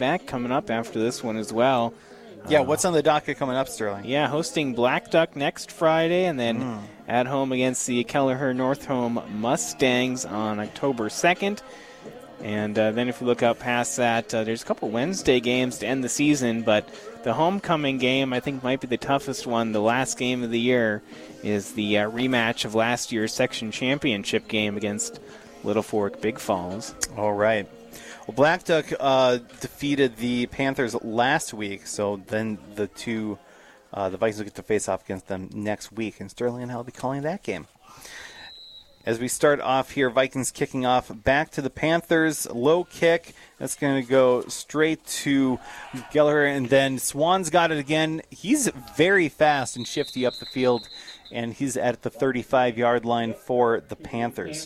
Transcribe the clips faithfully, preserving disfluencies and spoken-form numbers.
back-to-back coming up after this one as well. Yeah, uh, what's on the docket coming up, Sterling? Yeah, hosting Black Duck next Friday, and then mm. at home against the Kelleher North Home Mustangs on October second. And uh, then if we look out past that, uh, there's a couple Wednesday games to end the season, but the homecoming game I think might be the toughest one. The last game of the year is the uh, rematch of last year's section championship game against Little Fork Big Falls. All right. Well, Black Duck uh, defeated the Panthers last week, so then the two, uh, the Vikings will get to face off against them next week, and Sterling and I will be calling that game. As we start off here, Vikings kicking off back to the Panthers. Low kick. That's going to go straight to Geller. And then Swan's got it again. He's very fast and shifty up the field. And he's at the thirty-five-yard line for the Panthers.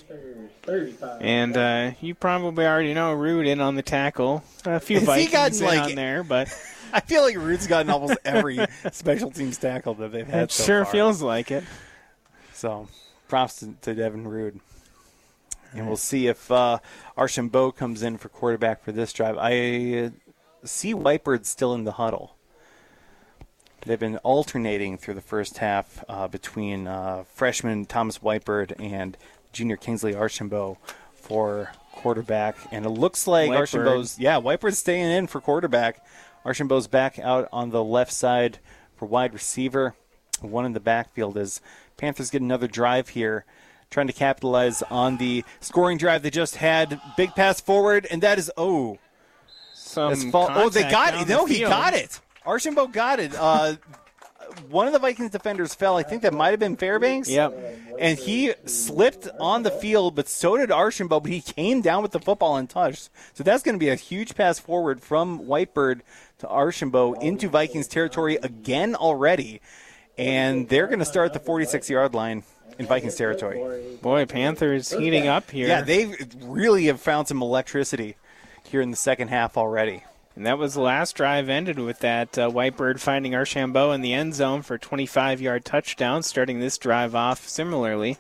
And uh, you probably already know Rude in on the tackle. A few Has Vikings gotten, in like, on there, but I feel like Rude's gotten almost every special teams tackle that they've had it so sure far. feels like it. So props to, to Devin Rude. And we'll see if uh, Archambault comes in for quarterback for this drive. I uh, see Whitebird still in the huddle. They've been alternating through the first half uh, between uh, freshman Thomas Whitebird and junior Kingsley Archambault for quarterback. And it looks like Whitebird. Archambault's, yeah, Whitebird's staying in for quarterback. Archambault's back out on the left side for wide receiver. One in the backfield as Panthers get another drive here, trying to capitalize on the scoring drive they just had. Big pass forward, and that is, oh. Some fall- oh, they got down it. the No, he field. got it. Archambault got it. Uh, one of the Vikings defenders fell. I think that might have been Fairbanks. Yep. And he slipped on the field, but so did Archambault, but he came down with the football untouched. So that's going to be a huge pass forward from Whitebird to Archambault into Vikings territory again already. And they're going to start at the forty-six-yard line in Vikings territory. Boy, Panthers heating up here. Yeah, they really have found some electricity here in the second half already. And that was the last drive ended with that uh, Whitebird finding Archambault in the end zone for a twenty-five-yard touchdown, starting this drive off similarly.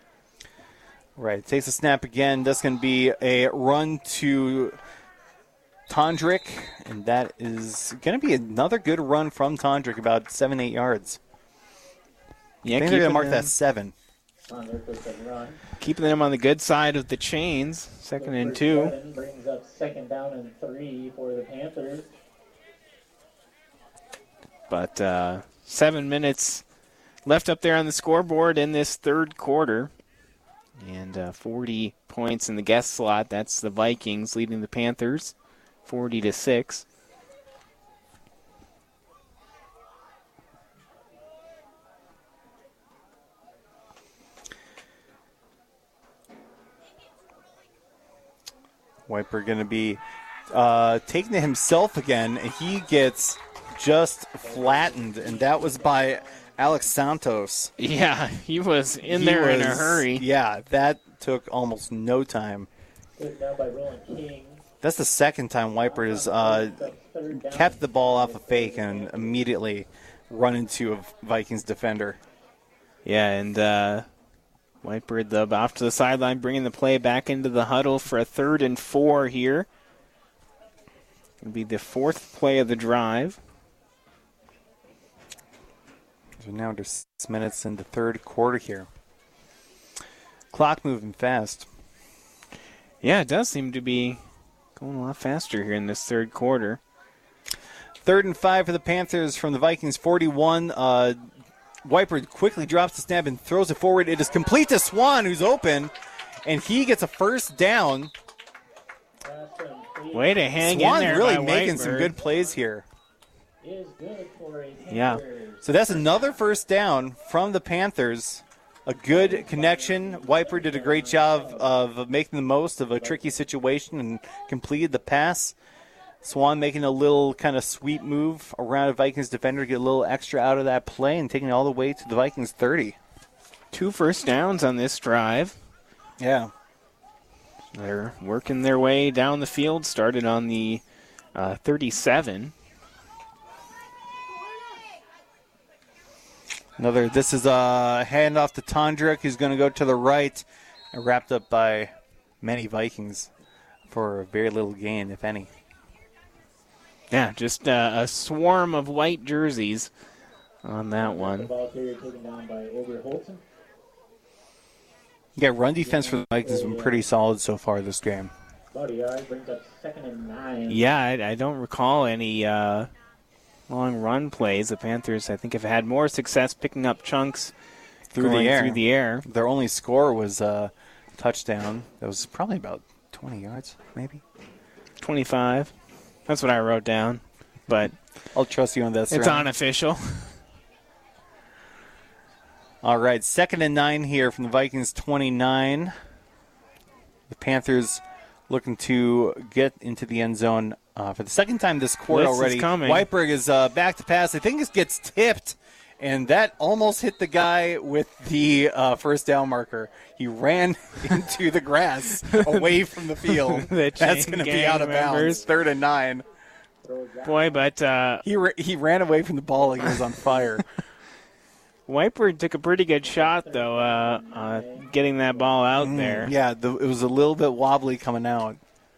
Right, takes a snap again. That's going to be a run to Tondrick, and that is going to be another good run from Tondrick, about seven, eight yards. Yeah, I think they're going to mark that seven. Keeping them on the good side of the chains. Second and two. Brings up second down and three for the Panthers. But uh, seven minutes left up there on the scoreboard in this third quarter. And uh, forty points in the guest slot. That's the Vikings leading the Panthers forty to six. Whitebird going to be uh, taking to himself again, and he gets just flattened, and that was by Alex Santos. Yeah, he was in He there in a was- hurry. Yeah, that took almost no time. Good down by Roland King. That's the second time Whitebird has uh, Third down. kept the ball off a fake and immediately run into a Vikings defender. Yeah, and uh, Whitebird the, off to the sideline, bringing the play back into the huddle for a third and four here. It'll be the fourth play of the drive. So now under six minutes in the third quarter here. Clock moving fast. Yeah, it does seem to be going a lot faster here in this third quarter. Third and five for the Panthers from the Vikings forty-one. Uh, Whitebird quickly drops the snap and throws it forward. It is complete to Swan, who's open, and he gets a first down. Way to hang Swan in there really by making some Whitebird. good plays here. Is good for a Yeah. Panthers. So that's another first down from the Panthers. A good connection. Whitebird did a great job of making the most of a tricky situation and completed the pass. Swan making a little kind of sweep move around a Vikings defender to get a little extra out of that play and taking it all the way to the Vikings thirty. Two first downs on this drive. Yeah. They're working their way down the field. Started on the uh, thirty-seven. Another, this is a handoff to Tondrick, who's going to go to the right, and wrapped up by many Vikings for very little gain, if any. Yeah, just uh, a swarm of white jerseys on that The one. ball carrier taken down by Oberholzen. Yeah, run defense for the Vikings has been pretty solid so far this game. About a yard, brings up second and nine. Yeah, I, I don't recall any uh, long run plays. The Panthers, I think, have had more success picking up chunks Through going the air. Through the air. Their only score was a touchdown. That was probably about twenty yards, maybe. twenty-five. That's what I wrote down. But I'll trust you on that. it's Serrano. unofficial. All right, second and nine here from the Vikings twenty-nine. The Panthers looking to get into the end zone uh, for the second time this quarter Blitz is already. coming. Whiteberg is uh, back to pass. I think it gets tipped, and that almost hit the guy with the uh, first down marker. He ran into the grass away from the field. The That's chain going to be gang out of bounds. members. Third and nine. Boy, but uh, He ra- he ran away from the ball like it was on fire. Whitebird took a pretty good shot, though, uh, uh, getting that ball out there. Yeah, the, it was a little bit wobbly coming out.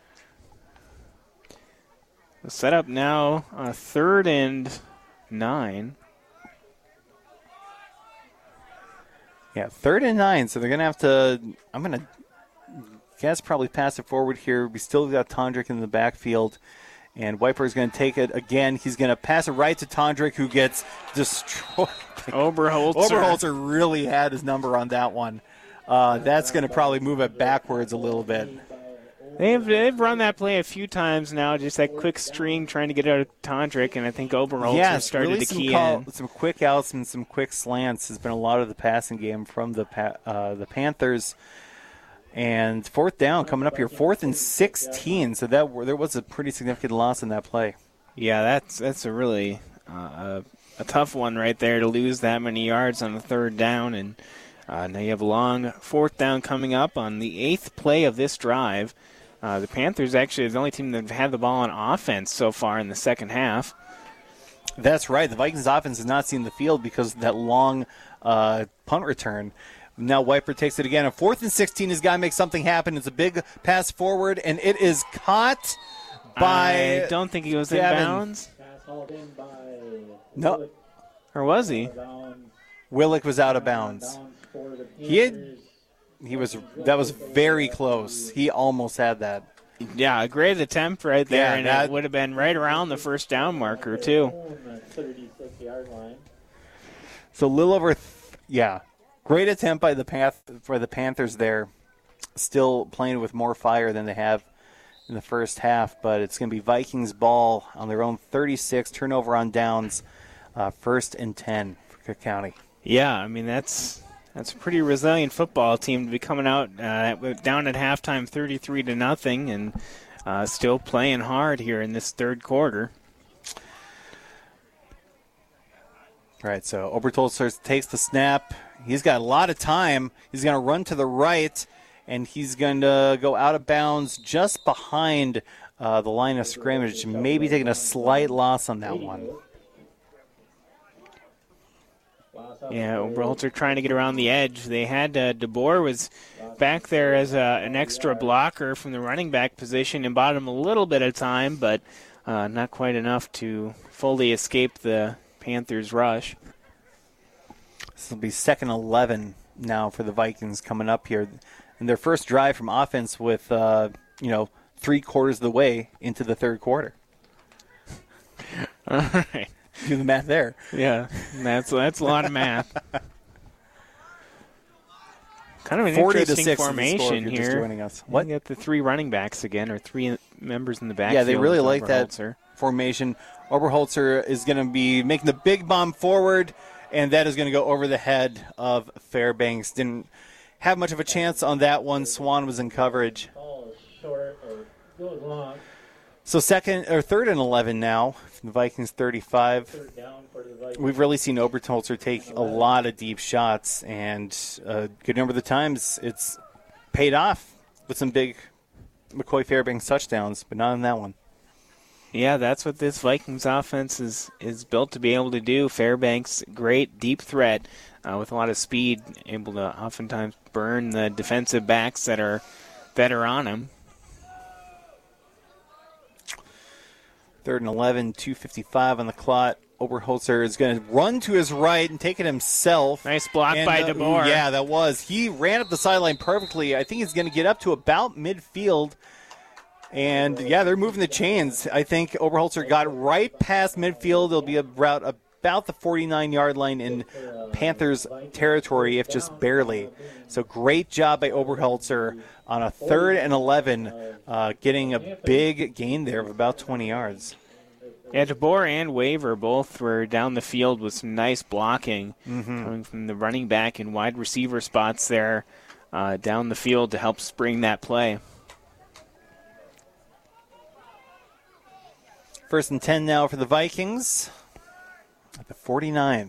Set up now, uh, third and nine. Yeah, third and nine, so they're going to have to, I'm going to guess probably pass it forward here. We still got Tondrick in the backfield, and Whiteberg's going to take it again. He's going to pass it right to Tondrick, who gets destroyed. Oberholzer. Oberholzer really had his number on that one. Uh, that's going to probably move it backwards a little bit. They've, they've run that play a few times now, just that quick string trying to get out of Tondrick, and I think Oberholzer Yeah, started really to some key call, in. some quick outs and some quick slants has been a lot of the passing game from the pa- uh, the Panthers. And fourth down coming up here, fourth and sixteen. So that there was a pretty significant loss in that play. Yeah, that's that's a really uh, a, a tough one right there to lose that many yards on the third down. And uh, now you have a long fourth down coming up on the eighth play of this drive. Uh, the Panthers actually are the only team that have had the ball on offense so far in the second half. That's right. The Vikings offense has not seen the field because of that long uh, punt return. Now Wiper takes it again. A fourth and sixteen has got to make something happen. It's a big pass forward, and it is caught by... I don't think he was Gavin. in bounds. Pass hauled in by No. Or was he? Down, Willick was out of bounds. down for the He had- Panthers. He was That was very close. He almost had that. Yeah, a great attempt right there, Yeah, and that- it would have been right around the first down marker, too. On the thirty-six-yard line. So a little over, th- yeah, great attempt by the Panth- for the Panthers there. Still playing with more fire than they have in the first half, but it's going to be Vikings ball on their own thirty-six, turnover on downs, uh, first and ten for Cook County. Yeah, I mean, that's that's a pretty resilient football team to be coming out uh, down at halftime thirty-three to nothing and uh, still playing hard here in this third quarter. All right, so Obertolzer takes the snap. He's got a lot of time. He's going to run to the right, and he's going to go out of bounds just behind uh, the line of scrimmage, maybe taking a slight loss on that one. Yeah, Oberholzer trying to get around the edge. They had uh, DeBoer was back there as a, an extra blocker from the running back position and bought him a little bit of time, but uh, not quite enough to fully escape the Panthers' rush. This will be second eleven now for the Vikings coming up here. And their first drive from offense with, uh, you know, three quarters of the way into the third quarter. All right. Do the math there. Yeah, that's that's a lot of math. Kind of an forty to interesting six is the score if formation you're just here. joining us. What? What? You got the three running backs again, or three members in the backfield. Yeah, they really with like that Oberholzer. formation. Oberholzer is going to be making the big bomb forward, and that is going to go over the head of Fairbanks. Didn't have much of a chance on that one. Swan was in coverage. Ball is short or goes long. So second or third and eleven now from the Vikings thirty-five. Third down for the Vikings. We've really seen Oberholzer take a lot of deep shots, and a good number of the times it's paid off with some big McCoy Fairbanks touchdowns, but not on that one. Yeah, that's what this Vikings offense is, is built to be able to do. Fairbanks, great deep threat uh, with a lot of speed, able to oftentimes burn the defensive backs that are that are on him. Third and eleven, two fifty-five on the clock. Oberholzer is going to run to his right and take it himself. Nice block and, by uh, DeBoer. Yeah, that was. He ran up the sideline perfectly. I think he's going to get up to about midfield. And, yeah, they're moving the chains. I think Oberholzer got right past midfield. It'll be about, about the forty-nine-yard line in Panthers territory, if just barely. So great job by Oberholzer on a third and eleven, uh, getting a big gain there of about twenty yards. Yeah, DeBoer and Waver both were down the field with some nice blocking Mm-hmm. coming from the running back and wide receiver spots there uh, down the field to help spring that play. First and ten now for the Vikings at the forty-nine.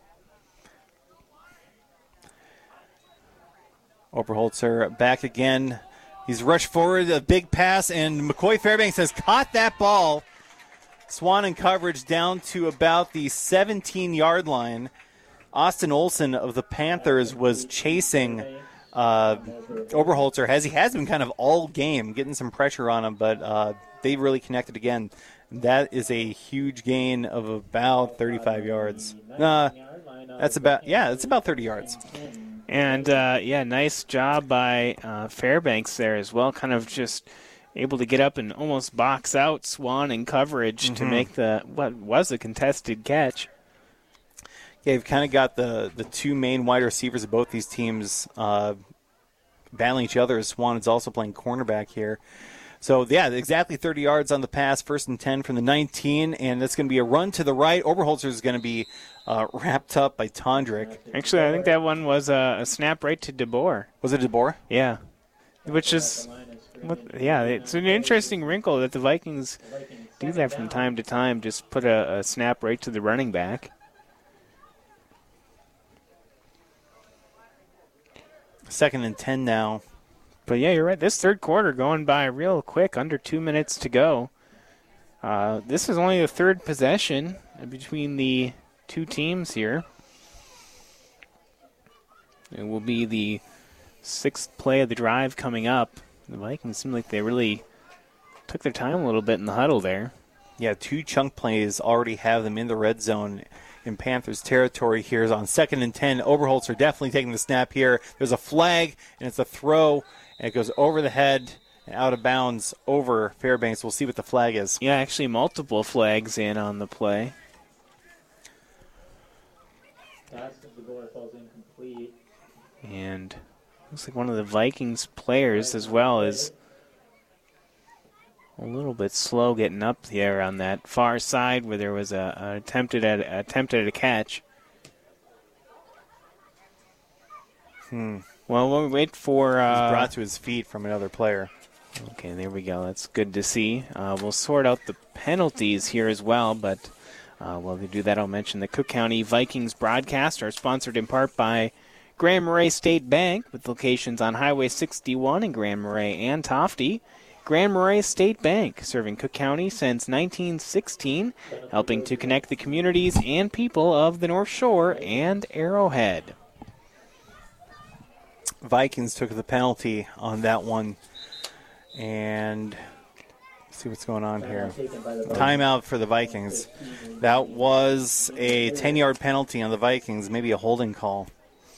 Oberholzer back again. He's rushed forward, a big pass, and McCoy Fairbanks has caught that ball. Swan in coverage down to about the seventeen-yard line. Austin Olson of the Panthers was chasing uh, Oberholzer, as he has been kind of all game, getting some pressure on him, but uh, they really connected again. That is a huge gain of about thirty-five yards. Uh, that's about, yeah, it's about thirty yards. And, uh, yeah, nice job by uh, Fairbanks there as well, kind of just able to get up and almost box out Swan in coverage mm-hmm. to make the what was a contested catch. Yeah, you've kind of got the, the two main wide receivers of both these teams uh, battling each other, as Swan is also playing cornerback here. So, yeah, exactly thirty yards on the pass, first and ten from the nineteen, and that's going to be a run to the right. Oberholzer is going to be uh, wrapped up by Tondrick. Actually, I think that one was a, a snap right to DeBoer. Was it DeBoer? Yeah, which is, what, yeah, it's an interesting wrinkle that the Vikings do that from time to time, just put a, a snap right to the running back. Second and ten now. But, yeah, you're right. This third quarter going by real quick, under two minutes to go. Uh, this is only the third possession between the two teams here. It will be the sixth play of the drive coming up. The Vikings seem like they really took their time a little bit in the huddle there. Yeah, two chunk plays already have them in the red zone in Panthers territory here. On second and ten, Oberholzer definitely taking the snap here. There's a flag, and it's a throw, and it goes over the head and out of bounds over Fairbanks. We'll see what the flag is. Yeah, actually multiple flags in on the play. Pass to DeBoer falls incomplete. And looks like one of the Vikings players as well is a little bit slow getting up there on that far side where there was a, a attempted at attempted a catch. Hmm. Well, we'll wait for. Uh, He's brought to his feet from another player. Okay, there we go. That's good to see. Uh, we'll sort out the penalties here as well, but uh, while we do that, I'll mention the Cook County Vikings broadcast are sponsored in part by Grand Marais State Bank, with locations on Highway sixty-one in Grand Marais and Tofty. Grand Marais State Bank, serving Cook County since nineteen sixteen, helping to connect the communities and people of the North Shore and Arrowhead. Vikings took the penalty on that one. And let's see what's going on here. Timeout for the Vikings. That was a ten-yard penalty on the Vikings, maybe a holding call.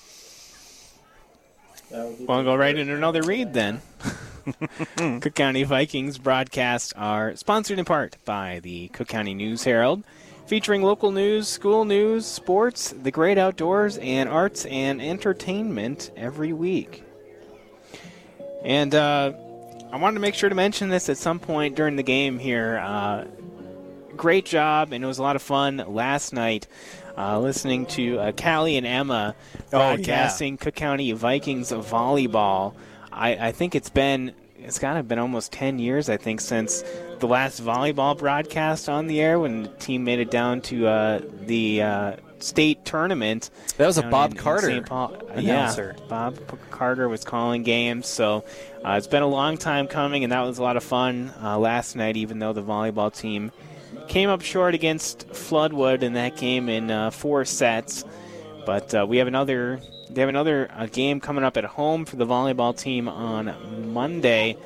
We'll go right into another read then. Cook County Vikings broadcasts are sponsored in part by the Cook County News Herald, featuring local news, school news, sports, the great outdoors, and arts and entertainment every week. And uh, I wanted to make sure to mention this at some point during the game here. Uh, great job, and it was a lot of fun last night uh, listening to uh, Callie and Emma broadcasting oh, yeah. Cook County Vikings volleyball. I, I think it's been, it's got to have been almost ten years, I think, since the last volleyball broadcast on the air when the team made it down to uh, the uh, state tournament. That was a Bob in, Carter in Saint Paul. announcer. Yeah, Bob Carter was calling games. So uh, it's been a long time coming, and that was a lot of fun uh, last night, even though the volleyball team came up short against Floodwood in that game in uh, four sets. But uh, we have another... They have another uh, game coming up at home for the volleyball team on Monday,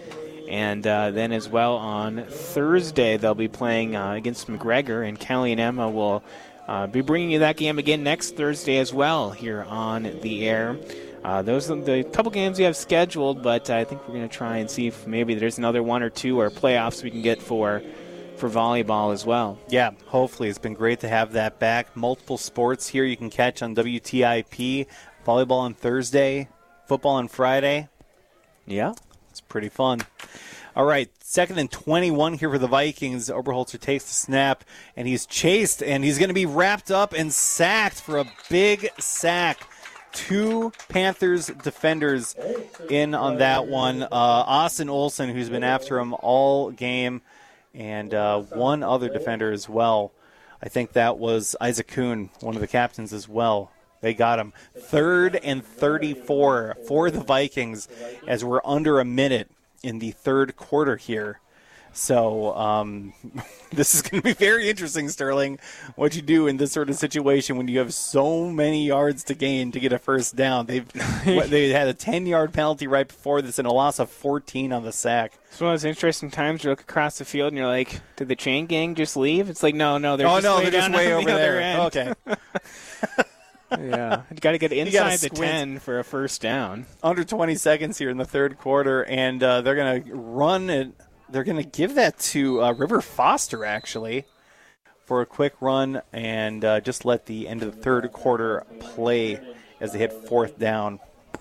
And uh, then as well on Thursday, they'll be playing uh, against McGregor, and Callie and Emma will uh, be bringing you that game again next Thursday as well here on the air. Uh, those are the couple games we have scheduled, but I think we're going to try and see if maybe there's another one or two or playoffs we can get for for volleyball as well. Yeah, hopefully. It's been great to have that back. Multiple sports here you can catch on W T I P. Volleyball on Thursday, football on Friday. Yeah. It's pretty fun. All right, second and twenty-one here for the Vikings. Oberholzer takes the snap, and he's chased, and he's going to be wrapped up and sacked for a big sack. Two Panthers defenders in on that one. Uh, Austin Olsen, who's been after him all game, and uh, one other defender as well. I think that was Isaac Kuhn, one of the captains as well. They got him. Third and thirty-four for the Vikings as we're under a minute in the third quarter here. So um, this is going to be very interesting, Sterling, what you do in this sort of situation when you have so many yards to gain to get a first down. They've they had a ten-yard penalty right before this and a loss of fourteen on the sack. It's one of those interesting times you look across the field and you're like, did the chain gang just leave? It's like, no, no, they're oh, just no, way they're down just way on over the there. other end. Okay. Yeah, you got to get inside the squint. ten for a first down. Under twenty seconds here in the third quarter, and uh, they're going to run it. They're going to give that to uh, River Foster, actually, for a quick run and uh, just let the end of the third quarter play as they hit fourth down.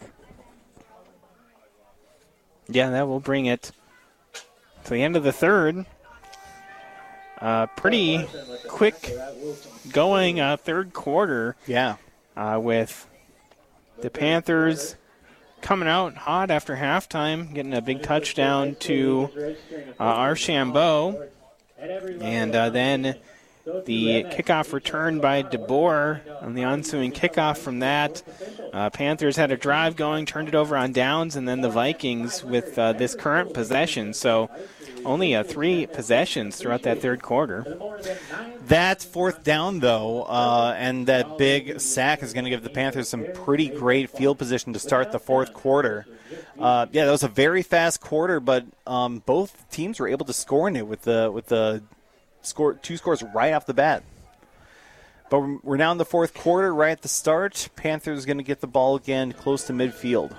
Yeah, that will bring it to the end of the third. Uh, pretty quick going uh, third quarter. Yeah. Uh, with the Panthers coming out hot after halftime, getting a big touchdown to uh, Archambault. And uh, then the kickoff return by DeBoer on the ensuing kickoff from that. Uh, Panthers had a drive going, turned it over on downs, and then the Vikings with uh, this current possession. So only uh, three possessions throughout that third quarter. That fourth down, though, uh, and that big sack is going to give the Panthers some pretty great field position to start the fourth quarter. Uh, yeah, that was a very fast quarter, but um, both teams were able to score in it with the with the score two scores right off the bat. But we're now in the fourth quarter, right at the start. Panthers going to get the ball again close to midfield.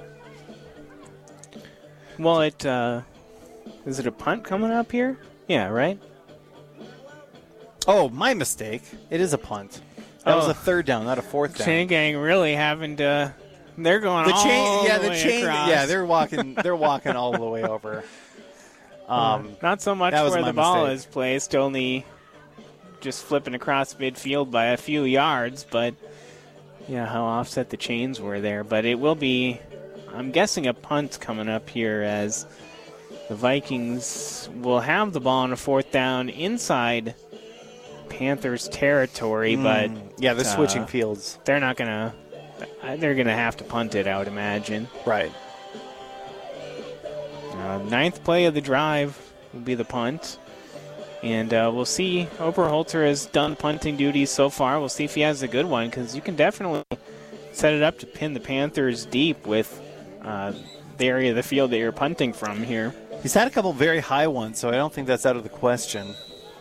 Well, it uh, is it a punt coming up here? Yeah, right? Oh, my mistake. It is a punt. That Oh. was a third down, not a fourth down. Chain gang really having to. They're going The all chain, yeah, the, the way chain, across. yeah, they're walking, they're walking all the way over. Um, Not so much that was where my the ball mistake. is placed, only just flipping across midfield by a few yards. But yeah, how offset the chains were there. But it will be, I'm guessing, a punt coming up here as the Vikings will have the ball on a fourth down inside Panthers territory. But yeah, they're uh, switching fields. They're not gonna. They're gonna have to punt it, I would imagine. Right. Uh, ninth play of the drive will be the punt. And uh, we'll see. Oberholzer has done punting duties so far. We'll see if he has a good one, because you can definitely set it up to pin the Panthers deep with uh, the area of the field that you're punting from here. He's had a couple very high ones, so I don't think that's out of the question.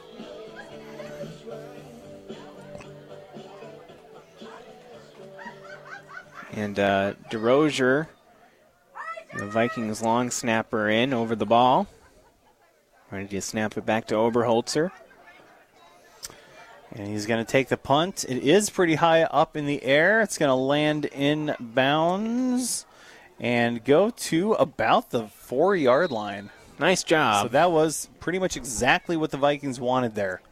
And uh, DeRozier, the Vikings long snapper, in over the ball. Ready to snap it back to Oberholzer. And he's going to take the punt. It is pretty high up in the air. It's going to land in bounds and go to about the four-yard line. Nice job. So that was pretty much exactly what the Vikings wanted there.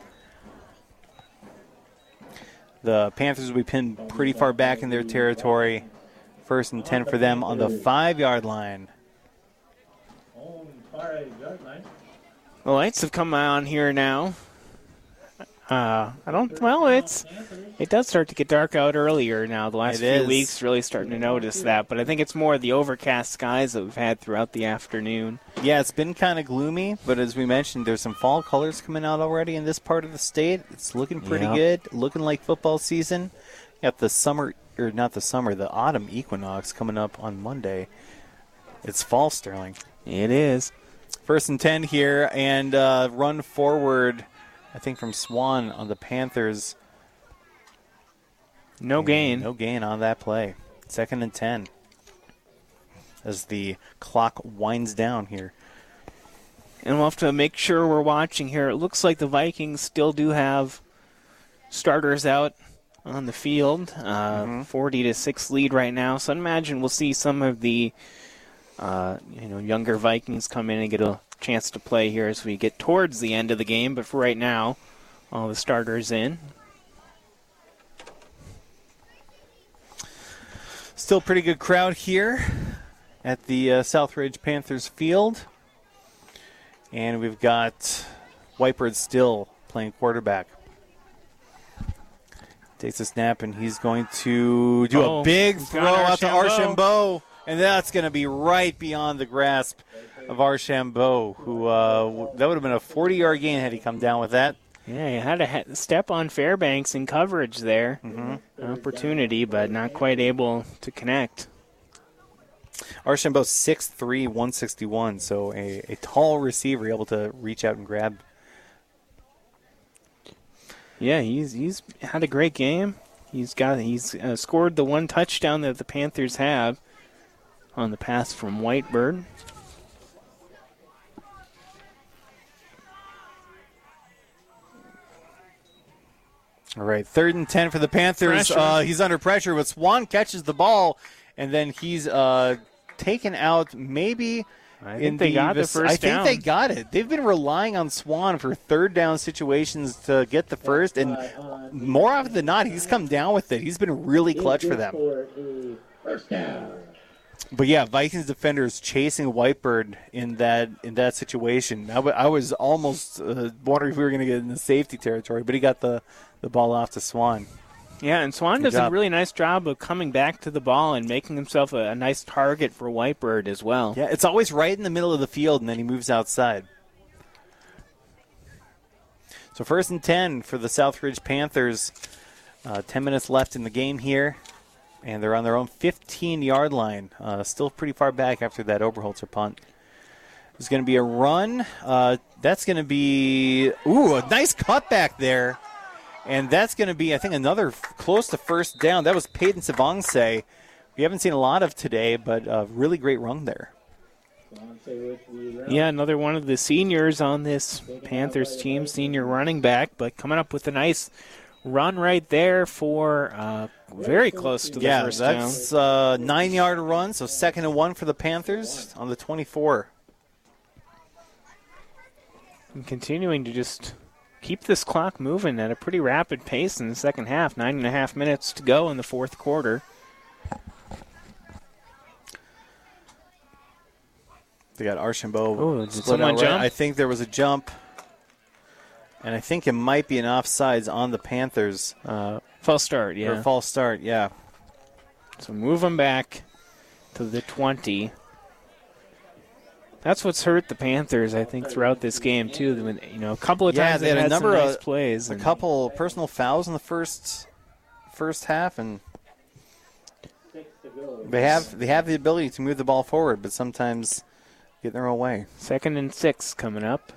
The Panthers will be pinned pretty far back in their territory. First and ten for them on the five-yard line. The lights have come on here now. Uh, I don't. Well, it's it does start to get dark out earlier now. The last It few is. weeks, really starting to notice that. But I think it's more the overcast skies that we've had throughout the afternoon. Yeah, it's been kind of gloomy, but as we mentioned, there's some fall colors coming out already in this part of the state. It's looking pretty Yep. good, looking like football season. Got the summer, or not the summer, the autumn equinox coming up on Monday. It's fall, Sterling. It is. First and ten here, and uh, run forward, I think, from Swan on the Panthers. No And gain. No gain on that play. Second and ten. As the clock winds down here. And we'll have to make sure we're watching here. It looks like the Vikings still do have starters out on the field. Uh, Mm-hmm. forty to six lead right now. So I imagine we'll see some of the uh, you know younger Vikings come in and get a chance to play here as we get towards the end of the game. But for right now, all the starters in. Still pretty good crowd here at the uh, Southridge Panthers field. And we've got Whitebird still playing quarterback. Takes a snap, and he's going to do Oh, a big he's throw got out to Archambault. Archambault. And that's going to be right beyond the grasp of Archambault, who uh, w- that would have been a forty-yard gain had he come down with that. Yeah, you had to ha- step on Fairbanks in coverage there. Mm-hmm. Opportunity, but not quite able to connect. Archambault six three, one sixty-one, so a, a tall receiver able to reach out and grab. Yeah, he's he's had a great game. He's got he's uh, scored the one touchdown that the Panthers have on the pass from Whitebird. All right, third and ten for the Panthers. Pressure. Uh, he's under pressure, but Swan catches the ball, and then he's uh, taken out maybe I in think they got the vis- first I think down. they got it. They've been relying on Swan for third down situations to get the first, and more often than not, he's come down with it. He's been really clutch for them. For a first down. But yeah, Vikings defenders chasing Whitebird in that in that situation. I, w- I was almost uh, wondering if we were going to get in the safety territory, but he got the, the ball off to Swan. Yeah, and Swan Good does a job. really nice job of coming back to the ball and making himself a, a nice target for Whitebird as well. Yeah, it's always right in the middle of the field, and then he moves outside. So first and ten for the Southridge Panthers. Uh, ten minutes left in the game here, and they're on their own fifteen-yard line. Uh, still pretty far back after that Oberholzer punt. There's going to be a run. Uh, that's going to be, ooh, a nice cutback there. And that's going to be, I think, another f- close to first down. That was Peyton Savongse. We haven't seen a lot of today, but a really great run there. Yeah, another one of the seniors on this Panthers team, senior running back, but coming up with a nice run right there for uh, very close to the Yeah, first down. that's a nine-yard run, so second and one for the Panthers on the twenty-four. And continuing to just keep this clock moving at a pretty rapid pace in the second half. Nine and a half minutes to go in the fourth quarter. They got Archambault. Oh, did split someone out right. jump? I think there was a jump, and I think it might be an offsides on the Panthers. Uh, false start, Or yeah. a false start, yeah. So move them back to the twenty. That's what's hurt the Panthers, I think, throughout this game too. When, you know, a couple of Yeah, times they had a had some number nice of- plays. A and- couple personal fouls in the first first half, and Six to go. they have they have the ability to move the ball forward, but sometimes get in their own way. Second and six coming up.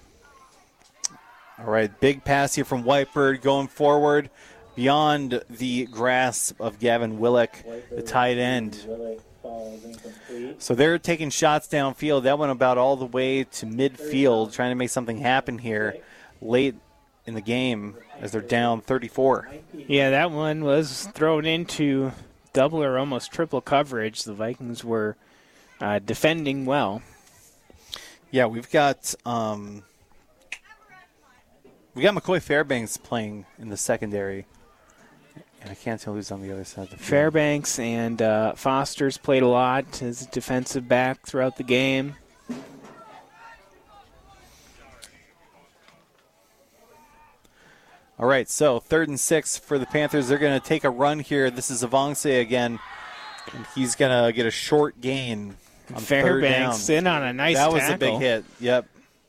All right, big pass here from Whitebird going forward beyond the grasp of Gavin Willick, the tight end. Willick falls incomplete. So they're taking shots downfield. That went about all the way to midfield, trying to make something happen here late in the game as they're down thirty-four. Yeah, that one was thrown into double or almost triple coverage. The Vikings were uh, defending well. Yeah, we've got um, we got McCoy Fairbanks playing in the secondary, and I can't tell who's on the other side of the field. Fairbanks and uh, Foster's played a lot as a defensive back throughout the game. All right, so third and six for the Panthers. They're going to take a run here. This is Avance again, and he's going to get a short gain on third down. Fairbanks in on a nice That was tackle. a big hit. Yep.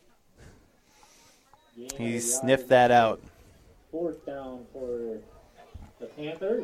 He sniffed that out. Fourth down for the Panthers.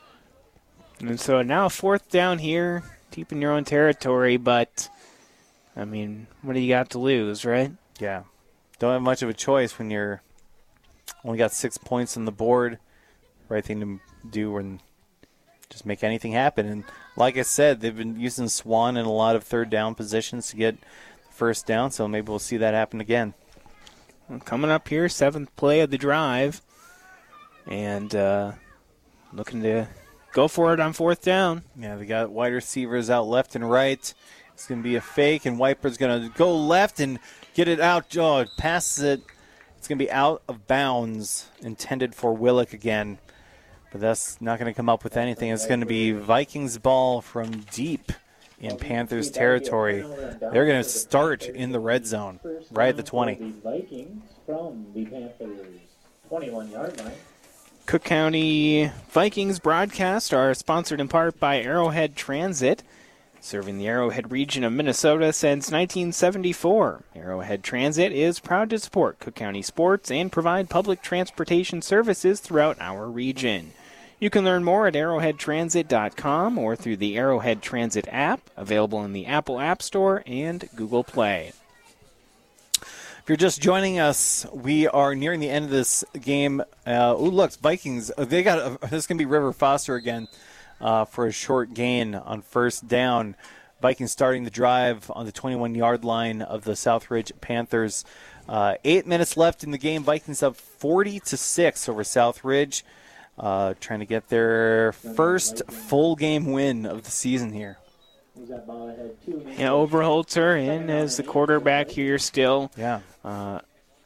And so now fourth down here, deep in your own territory, but I mean, what do you got to lose, right? Yeah. Don't have much of a choice when you're only got six points on the board. Right thing to do and just make anything happen. And like I said, they've been using Swan in a lot of third down positions to get the first down, so maybe we'll see that happen again. Well, coming up here, seventh play of the drive. And uh, looking to go for it on fourth down. Yeah, they got wide receivers out left and right. It's going to be a fake, and Wiper's going to go left and get it out. Oh, it passes it. It's going to be out of bounds, intended for Willick again. But that's not going to come up with anything. It's going to be Vikings ball from deep in Panthers territory. They're going to start in the red zone, right at the twenty. Vikings from the Panthers twenty-one-yard line. Cook County Vikings broadcasts are sponsored in part by Arrowhead Transit, serving the Arrowhead region of Minnesota since nineteen seventy-four. Arrowhead Transit is proud to support Cook County sports and provide public transportation services throughout our region. You can learn more at arrowhead transit dot com or through the Arrowhead Transit app, available in the Apple App Store and Google Play. If you're just joining us, we are nearing the end of this game. Uh, ooh, look, Vikings, they got a, this is going to be River Foster again uh, for a short gain on first down. Vikings starting the drive on the twenty-one-yard line of the Southridge Panthers. Uh, eight minutes left in the game. Vikings up forty to six over Southridge. Uh, trying to get their first full game win of the season here. Yeah, Oberholzer in as the quarterback here still. Yeah. Uh,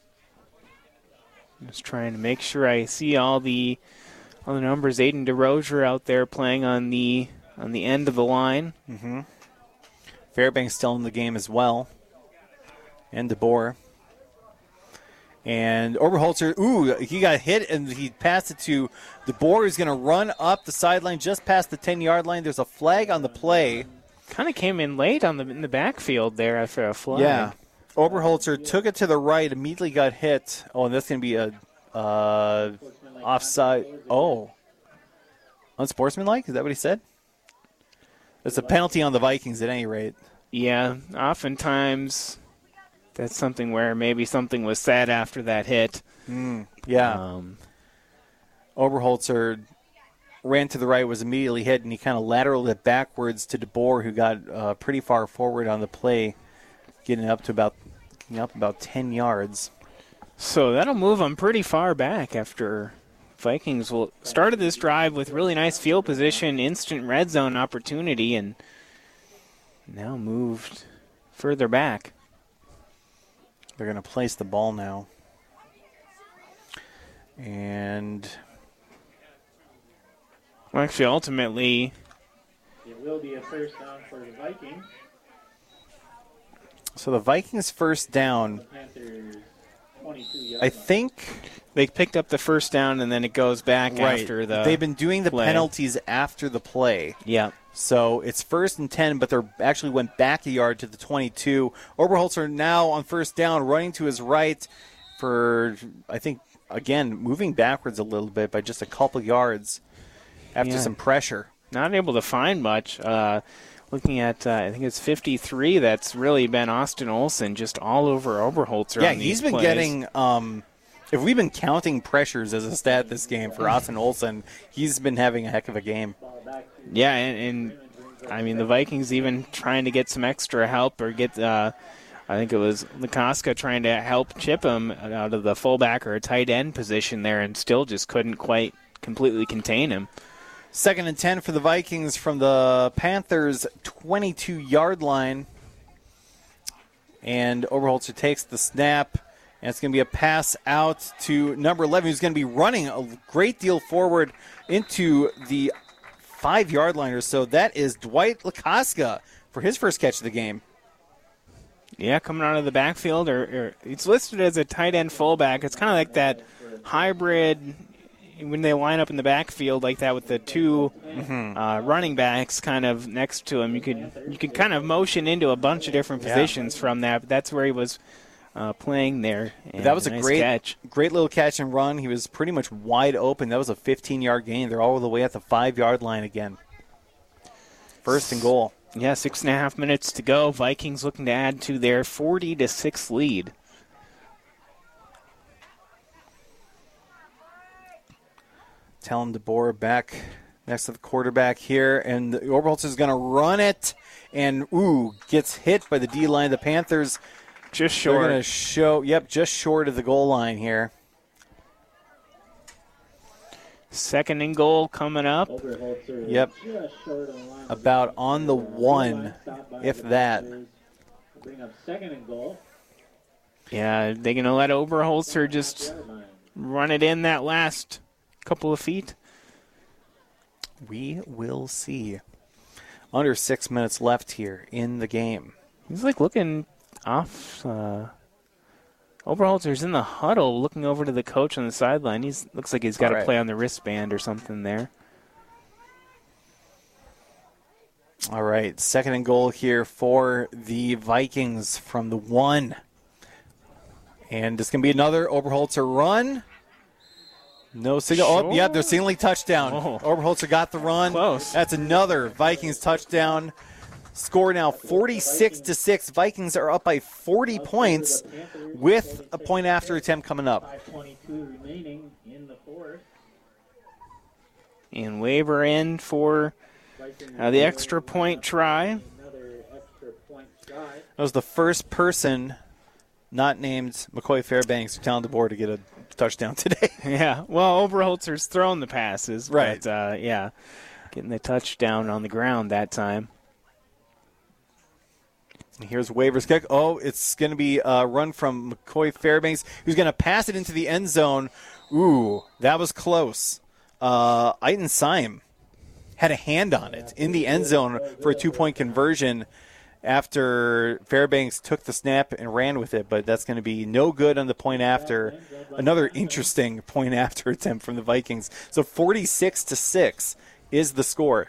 just trying to make sure I see all the all the numbers. Aiden DeRozier out there playing on the on the end of the line. Mm-hmm. Fairbanks still in the game as well, and DeBoer. And Oberholzer, ooh, he got hit, and he passed it to DeBoer, who's going to run up the sideline just past the ten-yard line. There's a flag on the play. Kind of came in late on the in the backfield there after a flag. Yeah. Oberholzer took it to the right, immediately got hit. Oh, and that's going to be a uh, offside. Oh. Unsportsmanlike? Is that what he said? It's a penalty on the Vikings at any rate. Yeah, oftentimes that's something where maybe something was said after that hit. Mm, yeah. Um, Oberholzer ran to the right, was immediately hit, and he kind of lateraled it backwards to DeBoer, who got uh, pretty far forward on the play, getting up to about getting up about ten yards. So that'll move them pretty far back after Vikings will started this drive with really nice field position, instant red zone opportunity, and now moved further back. They're going to place the ball now. And well, actually, ultimately, it will be a first down for the Vikings. So the Vikings first down, The Panthers twenty-two yard I line. think. they picked up the first down, and then it goes back Right. after the They've been doing the play. penalties after the play. Yeah. So it's first and ten, but they actually went back a yard to the twenty-two. Oberholzer now on first down, running to his right for, I think, again, moving backwards a little bit by just a couple yards after Yeah. some pressure. Not able to find much. Uh, looking at, uh, I think it's fifty-three, that's really been Austin Olson just all over Oberholzer. Yeah, on these he's been plays. getting, um, if we've been counting pressures as a stat this game for Austin Olson, he's been having a heck of a game. Yeah, and, and I mean, the Vikings even trying to get some extra help or get, uh, I think it was Likoska trying to help chip him out of the fullback or a tight end position there and still just couldn't quite completely contain him. Second and ten for the Vikings from the Panthers' twenty-two-yard line. And Oberholzer takes the snap, and it's going to be a pass out to number eleven, who's going to be running a great deal forward into the five-yard line or so. That is Dwight Likoska for his first catch of the game. Yeah, coming out of the backfield, or, or it's listed as a tight end fullback. It's kind of like that hybrid when they line up in the backfield like that with the two Mm-hmm. uh, running backs kind of next to him. You could you could kind of motion into a bunch of different Yeah. positions from that. But that's where he was uh, playing there. And That was a nice great catch. great little catch and run. He was pretty much wide open. That was a fifteen-yard gain. They're all the way at the five-yard line again. First and goal. Yeah, six and a half minutes to go. Vikings looking to add to their forty to six lead. Talon DeBoer back next to the quarterback here, and the Oberholzer is going to run it, and ooh, gets hit by the D-line of the Panthers. Just They're short. going to show, yep, just short of the goal line here. Second and goal coming up. Oberholzer Yep. just short on the line. About on the one, if that. Bring up second and goal. Yeah, they're going to let Oberholzer just run it in that last couple of feet. We will see. Under six minutes left here in the game. He's like looking off. Uh, Oberholzer's in the huddle looking over to the coach on the sideline. He looks like he's got All to right. play on the wristband or something there. All right, second and goal here for the Vikings from the one. And this can be another Oberholzer run. No signal. Oh, Sure. yeah, they're signaling touchdown. Oh. Oberholzer got the run. Close. That's another Vikings touchdown. Score now forty-six to six. Vikings are up by forty points with a point after attempt coming up. five twenty-two remaining in the fourth. And Weber in for uh, the extra point try. Another extra point try. That was the first person not named McCoy Fairbanks or Talon DeBoer to get a touchdown today. Yeah, well, Oberholzer's thrown the passes. Right. But, uh, yeah, getting the touchdown on the ground that time. Here's Waver's kick. Oh, it's going to be a run from McCoy Fairbanks, who's going to pass it into the end zone. Ooh, that was close. Uh, Iten Syme had a hand on it in the end zone for a two-point conversion after Fairbanks took the snap and ran with it, but that's going to be no good on the point after. Another interesting point after attempt from the Vikings. So forty-six to six is the score.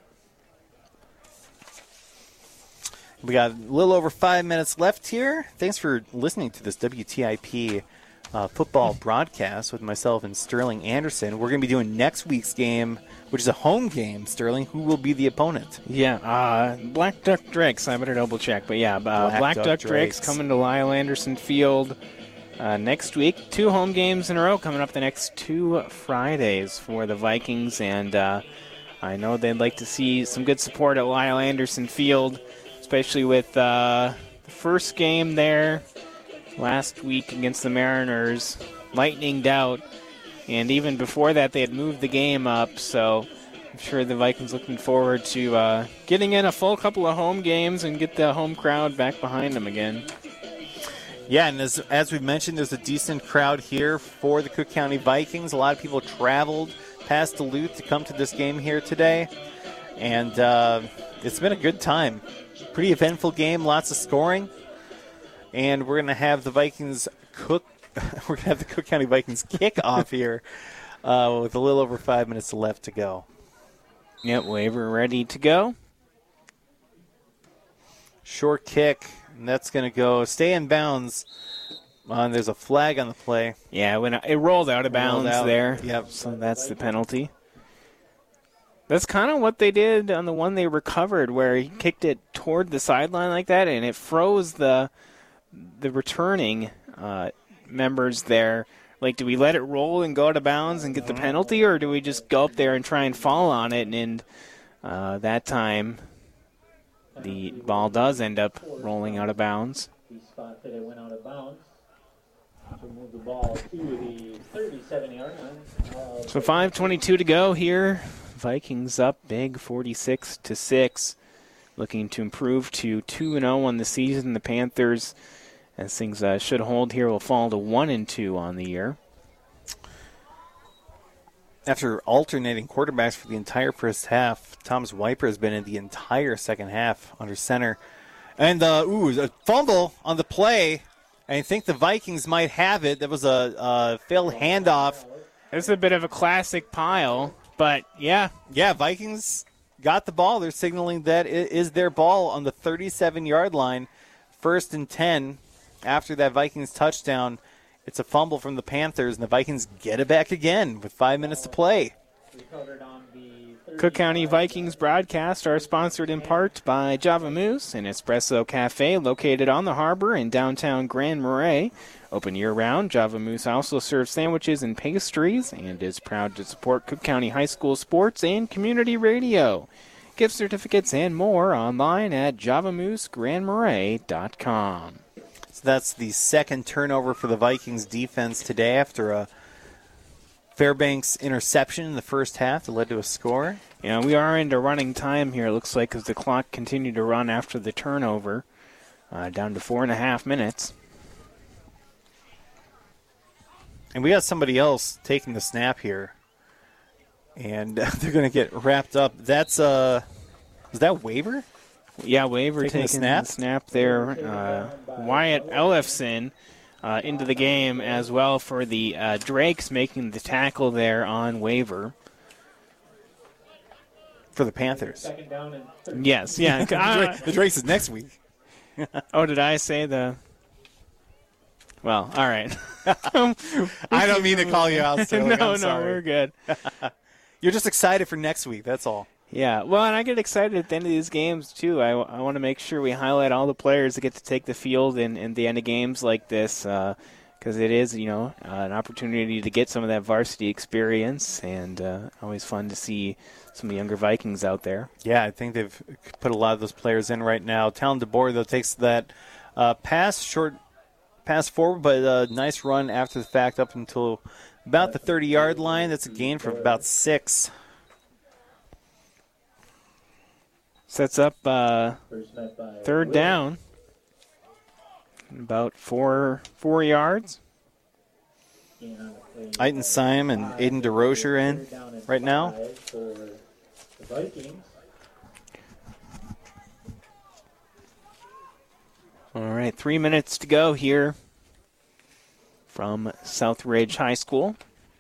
We got a little over five minutes left here. Thanks for listening to this W T I P uh, football broadcast with myself and Sterling Anderson. We're going to be doing next week's game, which is a home game. Sterling, who will be the opponent? Yeah, uh, Black Duck Drakes. I better double check. But, yeah, uh, Black, Black Duck, Duck Drakes Drakes. coming to Lyle Anderson Field uh, next week. Two home games in a row coming up the next two Fridays for the Vikings. And uh, I know they'd like to see some good support at Lyle Anderson Field, especially with uh, the first game there last week against the Mariners, lightninged out. And even before that, they had moved the game up. So I'm sure the Vikings looking forward to uh, getting in a full couple of home games and get the home crowd back behind them again. Yeah, and as, as we mentioned, there's a decent crowd here for the Cook County Vikings. A lot of people traveled past Duluth to come to this game here today. And uh, it's been a good time. Pretty eventful game, lots of scoring. And we're going to have the Vikings cook. We're going to have the Cook County Vikings kick off here uh, with a little over five minutes left to go. Yep, waiver ready to go. Short kick, and that's going to go. Stay in bounds. Uh, there's a flag on the play. Yeah, when it rolled out of bounds out. there. Yep. So that's the penalty. That's kind of what they did on the one they recovered, where he kicked it toward the sideline like that, and it froze the the returning uh, members there. Like, do we let it roll and go out of bounds and get the penalty, or do we just go up there and try and fall on it? And, and uh, that time, the ball does end up rolling out of bounds. He spot that it went out of bounds to move the ball to the thirty-seven-yard line. Uh, So five twenty-two to go here. Vikings up big, forty-six to six, looking to improve to two and oh on the season. The Panthers, as things uh, should hold here, will fall to one and two on the year. After alternating quarterbacks for the entire first half, Thomas Wiper has been in the entire second half under center. And, uh, ooh, a fumble on the play. I think the Vikings might have it. That was a, a failed handoff. It's a bit of a classic pile, but yeah. Yeah, Vikings got the ball. They're signaling that it is their ball on the thirty-seven-yard line. First and ten after that Vikings touchdown. It's a fumble from the Panthers, and the Vikings get it back again with five minutes to play. recovered on the Cook County Vikings broadcasts are sponsored in part by Java Moose, an espresso cafe located on the harbor in downtown Grand Marais. Open year-round, Java Moose also serves sandwiches and pastries and is proud to support Cook County High School sports and community radio. Gift certificates and more online at java moose grand marais dot com. So that's the second turnover for the Vikings defense today after a Fairbanks interception in the first half that led to a score. Yeah, we are into running time here, it looks like, as the clock continued to run after the turnover, uh, down to four and a half minutes. And we got somebody else taking the snap here. And uh, they're going to get wrapped up. That's, uh, is that Waver? Yeah, Waver taking, taking the snap, the snap there. Uh, Wyatt Ellefson uh, into the game as well for the uh, Drakes, making the tackle there on Waver. For the Panthers. Yes, yeah. the, Drake, the Drakes is next week. Oh, did I say the... Well, all right. I don't mean to call you out, Sterling. no, I'm sorry. no, we're good. You're just excited for next week, that's all. Yeah, well, and I get excited at the end of these games, too. I, I want to make sure we highlight all the players that get to take the field in, in the end of games like this, because uh, it is, you know, uh, an opportunity to get some of that varsity experience, and uh, always fun to see some of the younger Vikings out there. Yeah, I think they've put a lot of those players in right now. Talon DeBoer, though, takes that uh, pass, short pass forward, but a nice run after the fact up until about the thirty-yard line. That's a gain for about six. Sets up uh, third down. About four four yards. Eitan Syme and Aiden DeRoche are in right now. All right, three minutes to go here from Southridge High School.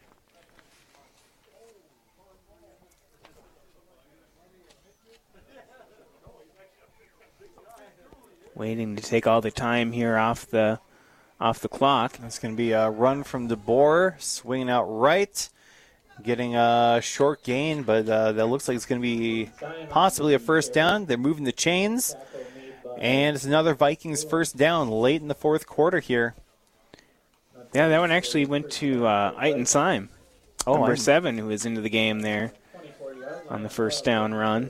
Waiting to take all the time here off the off the clock. That's going to be a run from DeBoer, swinging out right, getting a short gain, but uh, that looks like it's going to be possibly a first down. They're moving the chains, and it's another Vikings first down late in the fourth quarter here. Yeah, that one actually went to uh, Eitan Syme, oh, number I'm... seven, who was into the game there on the first down run.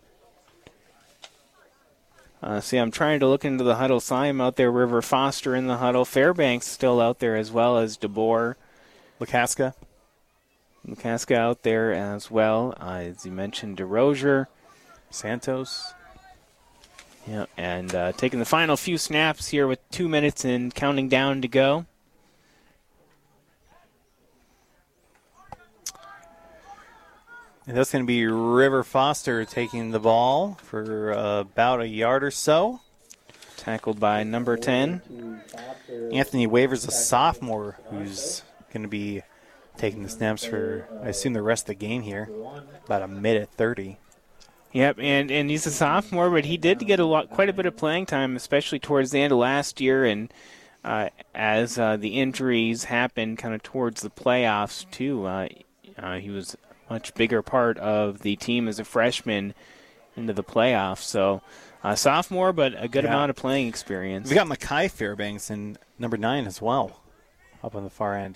Uh, see, I'm trying to look into the huddle. Syme out there, River Foster in the huddle. Fairbanks still out there as well as DeBoer. Lakaska. Lakaska out there as well. Uh, as you mentioned, DeRozier. Santos. Yeah, and uh, taking the final few snaps here with two minutes and counting down to go. And that's going to be River Foster taking the ball for uh, about a yard or so. Tackled by number ten. Anthony Waver's a sophomore who's going to be taking the snaps for, I assume, the rest of the game here. About a minute thirty. Yep, and, and he's a sophomore, but he did get a lot, quite a bit of playing time, especially towards the end of last year, and uh, as uh, the injuries happened kind of towards the playoffs, too. Uh, uh, he was much bigger part of the team as a freshman into the playoffs. So uh, sophomore, but a good yeah. amount of playing experience. We got Mackay Fairbanks in number nine as well, up on the far end.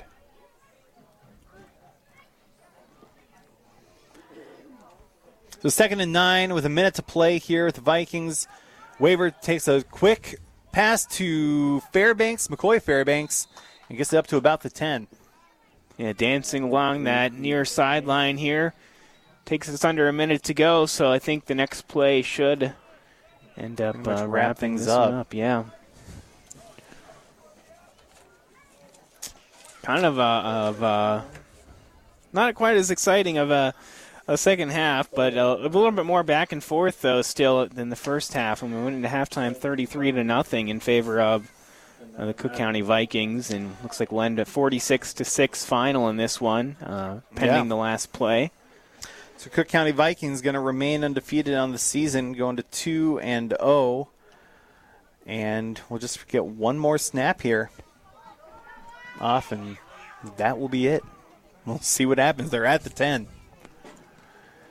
So second and nine with a minute to play here with the Vikings. Waver takes a quick pass to Fairbanks, McCoy Fairbanks, and gets it up to about the ten. Yeah, dancing along that near sideline here. Takes us under a minute to go, so I think the next play should end up uh, wrapping this up. up. Yeah. Kind of a, of a, not quite as exciting of a, a second half, but a, a little bit more back and forth, though, still than the first half. And we went into halftime thirty-three to nothing in favor of Uh, the Cook County Vikings, and looks like we'll end a forty-six to six final in this one, uh, pending yeah. the last play. So Cook County Vikings going to remain undefeated on the season, going to two and oh, and we'll just get one more snap here off, and that will be it. We'll see what happens. They're at the ten.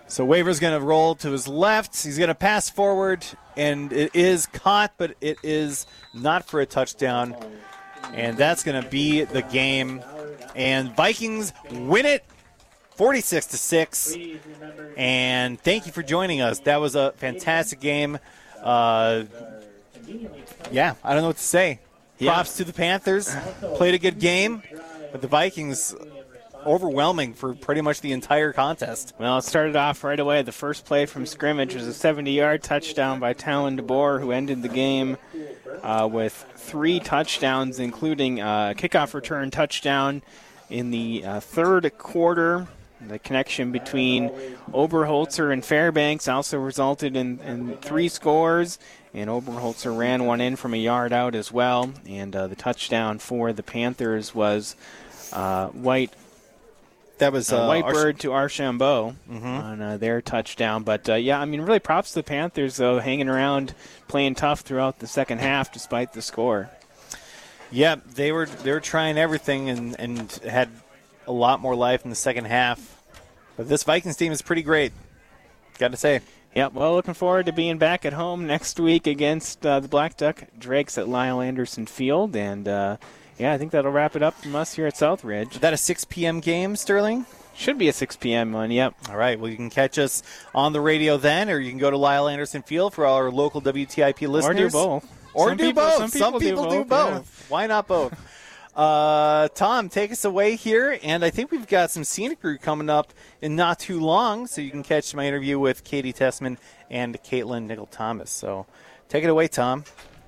So Waver's going to roll to his left. He's going to pass forward, and it is caught, but it is not for a touchdown. And that's going to be the game. And Vikings win it forty-six to six. And thank you for joining us. That was a fantastic game. Uh, yeah, I don't know what to say. Props yeah. to the Panthers. Played a good game, but the Vikings overwhelming for pretty much the entire contest. Well, it started off right away. The first play from scrimmage was a seventy-yard touchdown by Talon DeBoer, who ended the game uh, with three touchdowns, including a kickoff return touchdown in the uh, third quarter. The connection between Oberholzer and Fairbanks also resulted in, in three scores, and Oberholzer ran one in from a yard out as well. And uh, the touchdown for the Panthers was uh, White. That was uh, uh, Whitebird Arch- to Archambault mm-hmm. on uh, their touchdown. But, uh, yeah, I mean, really props to the Panthers, though, hanging around, playing tough throughout the second half despite the score. Yeah, they were they were trying everything and, and had a lot more life in the second half. But this Vikings team is pretty great, got to say. Yep, well, looking forward to being back at home next week against uh, the Black Duck Drakes at Lyle Anderson Field. And, uh, yeah, I think that'll wrap it up from us here at Southridge. Is that a six p.m. game, Sterling? Should be a six p.m. one, yep. All right, well, you can catch us on the radio then, or you can go to Lyle Anderson Field for all our local W T I P listeners. Or do both. Or some do people, both. Some people, some people do, do both. both. Yeah. Why not both? uh, Tom, take us away here, and I think we've got some Scenic Route coming up in not too long, so you can catch my interview with Katie Tessman and Caitlin Nickel-Thomas. So take it away, Tom.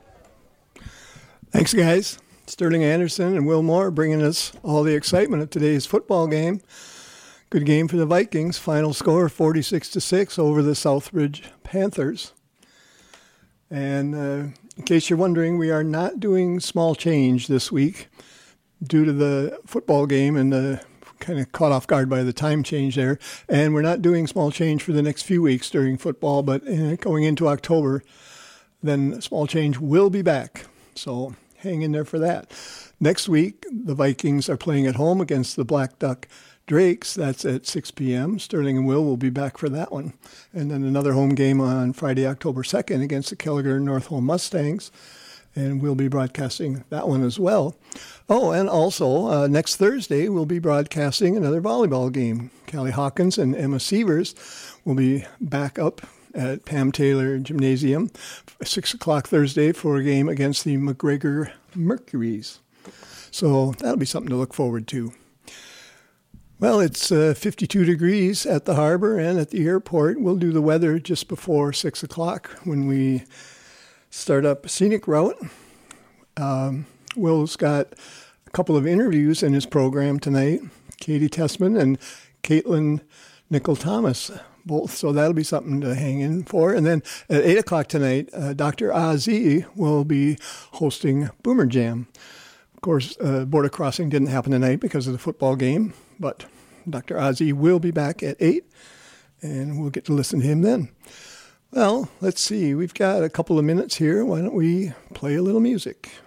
Thanks, guys. Sterling Anderson and Will Moore bringing us all the excitement of today's football game. Good game for the Vikings. Final score forty-six to six over the Southridge Panthers. And uh, in case you're wondering, we are not doing small change this week due to the football game and the kind of caught off guard by the time change there. And we're not doing small change for the next few weeks during football, but uh, going into October, then small change will be back. So hang in there for that. Next week, the Vikings are playing at home against the Black Duck Drakes. That's at six p.m. Sterling and Will will be back for that one. And then another home game on Friday, October second against the Kelliher North Home Mustangs. And we'll be broadcasting that one as well. Oh, and also uh, next Thursday, we'll be broadcasting another volleyball game. Callie Hawkins and Emma Sievers will be back up at Pam Taylor Gymnasium, six o'clock Thursday for a game against the McGregor Mercuries. So that'll be something to look forward to. Well, it's uh, fifty-two degrees at the harbor and at the airport. We'll do the weather just before six o'clock when we start up Scenic Route. Um, Will's got a couple of interviews in his program tonight, Katie Tessman and Caitlin Nickel-Thomas, both. So that'll be something to hang in for. And then at eight o'clock tonight, uh, Doctor Ozzie will be hosting Boomer Jam. Of course, uh, Border Crossing didn't happen tonight because of the football game, but Doctor Ozzie will be back at eight, and we'll get to listen to him then. Well, let's see. We've got a couple of minutes here. Why don't we play a little music?